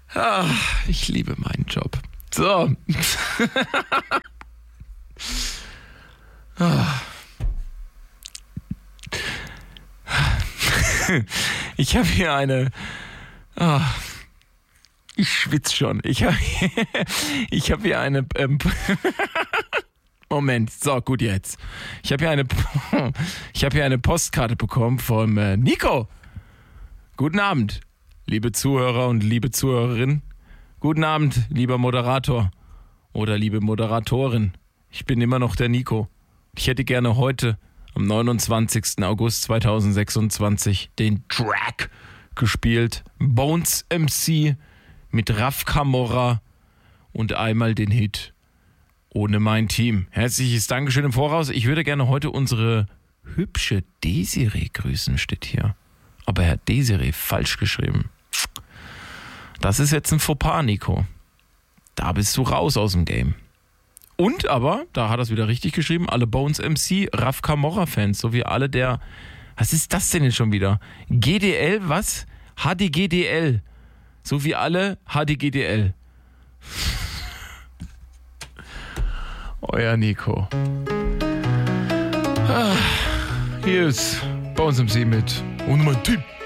Ich liebe meinen Job. So. Ich habe hier eine... Ich schwitze schon. Ich habe hier eine... Moment, so, gut jetzt. Ich habe hier eine Postkarte bekommen vom Nico. Guten Abend, liebe Zuhörer und liebe Zuhörerin. Guten Abend, lieber Moderator oder liebe Moderatorin. Ich bin immer noch der Nico. Ich hätte gerne heute, am 29. August 2026, den Track gespielt. Bones MC mit Raf Camorra und einmal den Hit Ohne mein Team. Herzliches Dankeschön im Voraus. Ich würde gerne heute unsere hübsche Desiree grüßen, steht hier. Aber Herr Desiree, falsch geschrieben. Das ist jetzt ein Fauxpas, Nico. Da bist du raus aus dem Game. Und aber, da hat er es wieder richtig geschrieben, alle Bones MC, Raf Camorra-Fans, sowie alle der, was ist das denn jetzt schon wieder? GDL, was? HDGDL. So wie alle HDGDL. Euer Nico. Hier ist Bones MC mit Ohne mein Team.